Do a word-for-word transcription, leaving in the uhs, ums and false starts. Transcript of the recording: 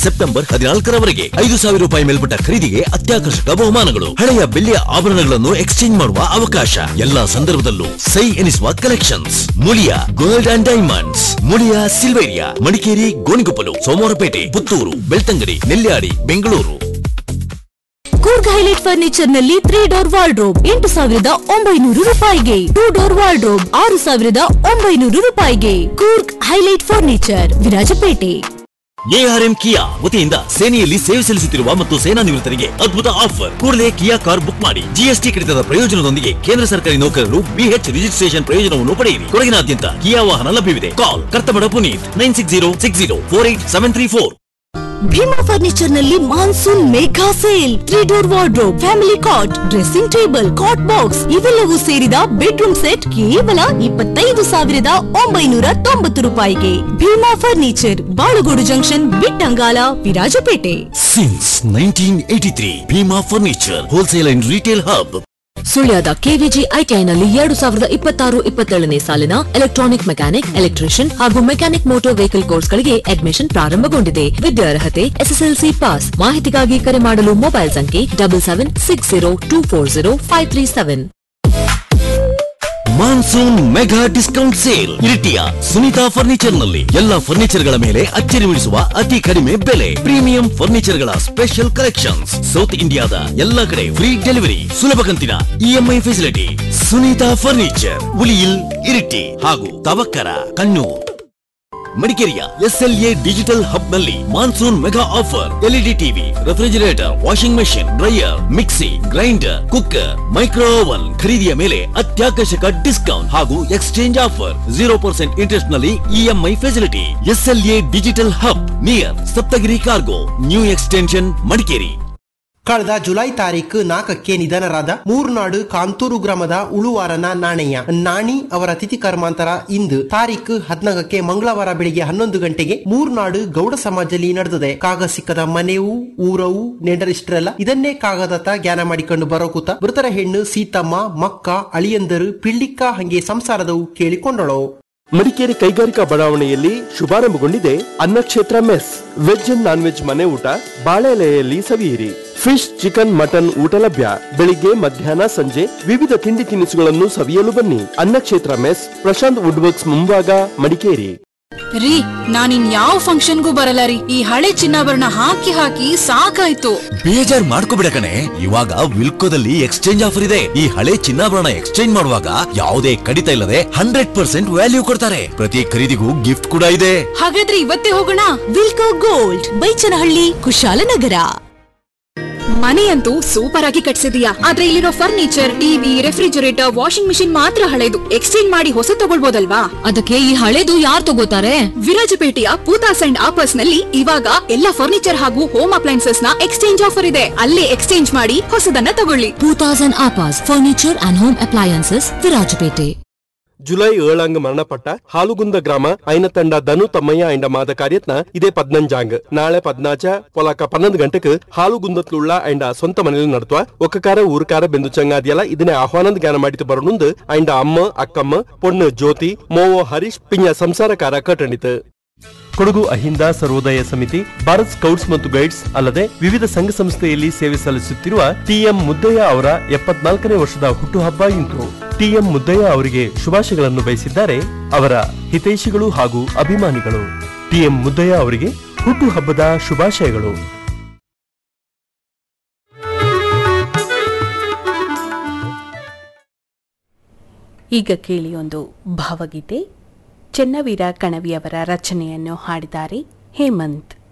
September ಹದಿನಾಲ್ಕರವರೆಗೆ ಐದು ಸಾವಿರ ರೂಪಾಯಿ ಮೇಲ್ಪಟ್ಟ ಖರೀದಿಗೆ ಅತ್ಯಾಕರ್ಷಕ ಬಹುಮಾನಗಳು, ಹಳೆಯ ಬೆಳ್ಳಿಯ ಆಭರಣಗಳನ್ನು ಎಕ್ಸ್ಚೇಂಜ್ ಮಾಡುವ ಅವಕಾಶ, ಎಲ್ಲಾ ಸಂದರ್ಭದಲ್ಲೂ ಸೈ ಎನಿಸುವ collections. Muliya gold and diamonds, Muliya Silveria, Madikeri, Gonikoppal, Somwarpet, Puttur, Belthangady, Nelyadi, Bengaluru. Coorg highlight furniture ನಲ್ಲಿ ತ್ರೀ ಡೋರ್ ವಾರ್ಡ್ರೋಬ್ ಎಂಟು ಸಾವಿರದ ಒಂಬೈನೂರು ರೂಪಾಯಿಗೆ, ಟೂ ಡೋರ್ ವಾರ್ಡ್ರೋಬ್ ಆರು ಸಾವಿರದ ಒಂಬೈನೂರು ರೂಪಾಯಿಗೆ. Coorg highlight furniture, Virajpet. ARM ಕಿಯಾ ವತಿಯಿಂದ ಸೇನೆಯಲ್ಲಿ ಸೇವೆ ಸಲ್ಲಿಸುತ್ತಿರುವ ಮತ್ತು ಸೇನಾ ನಿವೃತ್ತರಿಗೆ ಅದ್ಭುತ ಆಫರ್. ಕೂಡಲೇ ಕಿಯಾ ಕಾರ್ ಬುಕ್ ಮಾಡಿ. ಜಿಎಸ್ಟಿ ಕಡಿತದ ಪ್ರಯೋಜನದೊಂದಿಗೆ ಕೇಂದ್ರ ಸರ್ಕಾರಿ ನೌಕರರು ಬಿಎಚ್ ರಿಜಿಸ್ಟ್ರೇಷನ್ ಪ್ರಯೋಜನವನ್ನು ಪಡೆಯಿರಿ. ಕೊಡಗಿನಾದ್ಯಂತ ಕಿಯಾ ವಾಹನ ಲಭ್ಯವಿದೆ. ಕಾಲ್ Karthamada Puneeth nine six zero six zero four eight seven three four. Bima furniture ನಲ್ಲಿ monsoon Megha sale. Three door wardrobe, family ಕಾಟ್, ಡ್ರೆಸ್ಸಿಂಗ್ ಟೇಬಲ್, ಕಾಟ್ ಬಾಕ್ಸ್ ಇವೆಲ್ಲವೂ ಸೇರಿದ ಬೆಡ್ರೂಮ್ ಸೆಟ್ ಕೇವಲ ಇಪ್ಪತ್ತೈದು ಸಾವಿರದ ಒಂಬೈನೂರ ತೊಂಬತ್ತು ರೂಪಾಯಿಗೆ. Bima furniture, Balugodu junction, Bittangala, Virajpet. Since nineteen eighty three Bima furniture wholesale and retail hub. ಸುಳ್ಯದ KVG ಐಟಿಐನಲ್ಲಿ ಎರಡು ಸಾವಿರದ ಇಪ್ಪತ್ತಾರು ಇಪ್ಪತ್ತೇಳನೇ ಸಾಲಿನ ಎಲೆಕ್ಟ್ರಾನಿಕ್ ಮೆಕ್ಯಾನಿಕ್, ಎಲೆಕ್ಟ್ರಿಷಿಯನ್ ಹಾಗೂ ಮೆಕ್ಯಾನಿಕ್ ಮೋಟಾರ್ ವೆಹಿಕಲ್ ಕೋರ್ಸ್ಗಳಿಗೆ ಅಡ್ಮಿಷನ್ ಪ್ರಾರಂಭಗೊಂಡಿದೆ. ವಿದ್ಯಾರ್ಹತೆ ಎಸ್ಎಸ್ಎಲ್ಸಿ ಪಾಸ್. ಮಾಹಿತಿಗಾಗಿ ಕರೆ ಮಾಡಲು ಮೊಬೈಲ್ ಸಂಖ್ಯೆ double seven six zero two four zero five three seven. Monsoon mega discount sale. ಇರಿಟಿಯ Sunita furniture ನಲ್ಲಿ ಎಲ್ಲಾ ಫರ್ನಿಚರ್ ಗಳ ಮೇಲೆ ಅಚ್ಚರಿ ಮೂಡಿಸುವ ಅತಿ ಕಡಿಮೆ ಬೆಲೆ. ಪ್ರೀಮಿಯಂ ಫರ್ನಿಚರ್ ಗಳ ಸ್ಪೆಷಲ್ ಕಲೆಕ್ಷನ್ಸ್. ಸೌತ್ ಇಂಡಿಯಾದ ಎಲ್ಲಾ ಕಡೆ ಫ್ರೀ ಡೆಲಿವರಿ, ಸುಲಭ ಕಂತಿನ EMI facility. Sunita furniture, Uliyil, Iritty ಹಾಗೂ ತವಕ್ಕರ, ಕಣ್ಣೂರ್. ಮಡಿಕೇರಿಯ ಎಸ್ಎಲ್ಎ ಡಿಜಿಟಲ್ ಹಬ್ ನಲ್ಲಿ monsoon mega offer. LED TV, refrigerator, washing machine, dryer, mixie, grinder, cooker, micro oven ಖರೀದಿಯ ಮೇಲೆ ಅತ್ಯಾಕರ್ಷಕ ಡಿಸ್ಕೌಂಟ್ ಹಾಗೂ exchange offer. Zero percent interest ನಲ್ಲಿ EMI facility. SLA digital hub near Saptagiri cargo, new extension, Madikeri. ಕಳೆದ July ತಾರೀಕು ನಾಲ್ಕಕ್ಕೆ ನಿಧನರಾದ ಮೂರ್ನಾಡು ಕಾಂತೂರು ಗ್ರಾಮದ ಉಳುವಾರನ ನಾಣಯ್ಯ ನಾಣಿ ಅವರ ತಿಥಿ ಕರ್ಮಾಂತರ ಇಂದು ತಾರೀಕು ಹದಿನಾಲ್ಕಕ್ಕೆ ಮಂಗಳವಾರ ಬೆಳಿಗ್ಗೆ ಹನ್ನೊಂದು ಗಂಟೆಗೆ ಮೂರ್ನಾಡು ಗೌಡ ಸಮಾಜದಲ್ಲಿ ನಡೆದಿದೆ. ಕಾಗ ಸಿಕ್ಕದ ಮನೆಯೂ ಊರವು ನೆಂಡರಿಷ್ಟರೆಲ್ಲ ಇದನ್ನೇ ಕಾಗದತ್ತ ಜ್ಞಾನ ಮಾಡಿಕೊಂಡು ಬರೋಕೂತ ಮೃತರ ಹೆಣ್ಣು ಸೀತಮ್ಮ, ಮಕ್ಕ, ಅಳಿಯಂದರು, ಪಿಳ್ಳಿಕ್ಕ ಹಂಗೆ ಸಂಸಾರದವು ಕೇಳಿಕೊಂಡಳು. ಮಡಿಕೇರಿ ಕೈಗಾರಿಕಾ ಬಡಾವಣೆಯಲ್ಲಿ ಶುಭಾರಂಭಗೊಂಡಿದೆ ಅನ್ನಕ್ಷೇತ್ರ mess. Veg and non veg ಮನೆ ಊಟ, ಬಾಳೆ ಎಲೆಯಲ್ಲಿ ಸವಿಯಿರಿ. ಫಿಶ್, ಚಿಕನ್, ಮಟನ್ ಊಟ ಲಭ್ಯ. ಬೆಳಿಗ್ಗೆ, ಮಧ್ಯಾಹ್ನ, ಸಂಜೆ ವಿವಿಧ ತಿಂಡಿ ತಿನಿಸುಗಳನ್ನು ಸವಿಯಲು ಬನ್ನಿ. ಅನ್ನಕ್ಷೇತ್ರ ಮೆಸ್, ಪ್ರಶಾಂತ್ ವುಡ್ ವರ್ಕ್ಸ್ ಮುಂಭಾಗ, ಮಡಿಕೇರಿ. ರೀ, ನಾನಿನ್ ಯಾವ ಫಂಕ್ಷನ್ಗೂ ಬರಲ್ಲ ರೀ. ಈ ಹಳೆ ಚಿನ್ನಾಭರಣ ಹಾಕಿ ಹಾಕಿ ಸಾಕಾಯ್ತು. ಬೇಜಾರ್ ಮಾಡ್ಕೋಬಿಡ ಕಣೆ, ಇವಾಗ ವಿಲ್ಕೋದಲ್ಲಿ ಎಕ್ಸ್ಚೇಂಜ್ ಆಫರ್ ಇದೆ. ಈ ಹಳೆ ಚಿನ್ನಾಭರಣ ಎಕ್ಸ್ಚೇಂಜ್ ಮಾಡುವಾಗ ಯಾವುದೇ ಕಡಿತ ಇಲ್ಲದೆ ಹಂಡ್ರೆಡ್ ಪರ್ಸೆಂಟ್ ವ್ಯಾಲ್ಯೂ ಕೊಡ್ತಾರೆ. ಪ್ರತಿ ಖರೀದಿಗೂ ಗಿಫ್ಟ್ ಕೂಡ ಇದೆ. ಹಾಗಾದ್ರೆ ಇವತ್ತೇ ಹೋಗೋಣ. ವಿಲ್ಕೋ ಗೋಲ್ಡ್, ಬೈಚನಹಳ್ಳಿ, ಕುಶಾಲನಗರ. ಮನೆಯಂತೂ ಸೂಪರ್ ಆಗಿ ಕಟ್ಸಿದೀಯಾ, ಆದ್ರೆ ಇಲ್ಲಿರೋ furniture, TV, refrigerator, washing machine ಮಾತ್ರ ಹಳೆದು. ಎಕ್ಸ್ಚೇಂಜ್ ಮಾಡಿ ಹೊಸ ತಗೊಳ್ಬೋದಲ್ವಾ? ಅದಕ್ಕೆ ಈ ಹಳೆದು ಯಾರು ತಗೋತಾರೆ? ವಿರಾಜಪೇಟೆಯ ಪೂತಾಸ್ ಅಂಡ್ ಆಪರ್ಸ್ ನಲ್ಲಿ ಇವಾಗ ಎಲ್ಲ ಫರ್ನಿಚರ್ ಹಾಗೂ ಹೋಮ್ ಅಪ್ಲೈನ್ಸಸ್ ನ ಎಕ್ಸ್ಚೇಂಜ್ ಆಫರ್ ಇದೆ. ಅಲ್ಲೇ ಎಕ್ಸ್ಚೇಂಜ್ ಮಾಡಿ ಹೊಸದನ್ನ ತಗೊಳ್ಳಿ. Poothas and ಆಪರ್ಸ್ furniture and home appliances, Virajpet. July ಏಳಂಗ್ ಮರಣಪಟ್ಟ Halugunda ಗ್ರಾಮ ಐನ ತಂಡ ಧನು ತಮ್ಮಯ್ಯ ಐಂಡ ಮಾದ ಕಾರ್ಯತ್ನ ಇದೇ ಪದ್ನಂಜಾಂಗ್ ನಾಳೆ ಪದ್ನಾಚ ಪೊಲಾಕ ಪನ್ನೊಂದು ಗಂಟೆಗೆ ಹಾಲುಗುಂದತ್ಲುಳ್ಳ ಐಂಡ ಸ್ವಂತ ಮನೆಯಲ್ಲಿ ನಡ್ತುವ ಒಕ್ಕಕಾರ ಊರುಕಾರ ಬೆಂದು ಚಂಗಾದಿಯಲ್ಲ ಇದನ್ನೇ ಆಹ್ವಾನದ ಜ್ಞಾನ ಮಾಡಿತು ಬರೋಣುಂದು ಐಂಡ ಅಮ್ಮ ಅಕ್ಕಮ್ಮ ಪೊಣ್ಣು ಜ್ಯೋತಿ ಮೋವೋ ಹರೀಶ್ ಪಿಂಜ ಸಂಸಾರಕಾರ ಕಟ್ಟಣಿತು. ಕೊಡಗು ಅಹಿಂದ ಸರ್ವೋದಯ ಸಮಿತಿ, ಭಾರತ್ ಸ್ಕೌಟ್ಸ್ ಮತ್ತು ಗೈಡ್ಸ್ ಅಲ್ಲದೆ ವಿವಿಧ ಸಂಘ ಸಂಸ್ಥೆಯಲ್ಲಿ ಸೇವೆ ಸಲ್ಲಿಸುತ್ತಿರುವ ಟಿಎಂ ಮುದ್ದಯ್ಯ ಅವರ ಎಪ್ಪತ್ನಾಲ್ಕನೇ ವರ್ಷದ ಹುಟ್ಟುಹಬ್ಬ ಇಂದು. ಟಿಎಂ ಮುದ್ದಯ್ಯ ಅವರಿಗೆ ಶುಭಾಶಯಗಳನ್ನು ಬಯಸಿದ್ದಾರೆ ಅವರ ಹಿತೈಷಿಗಳು ಹಾಗೂ ಅಭಿಮಾನಿಗಳು. ಟಿಎಂ ಮುದ್ದಯ್ಯ ಅವರಿಗೆ ಹುಟ್ಟುಹಬ್ಬದ ಶುಭಾಶಯಗಳು. ಈಗ ಕೇಳಿ ಒಂದು ಭಾವಗೀತೆ. ಚೆನ್ನವೀರ ಕಣವಿಯವರ ರಚನೆಯನ್ನು ಹಾಡಿದ್ದಾರೆ ಹೇಮಂತ್.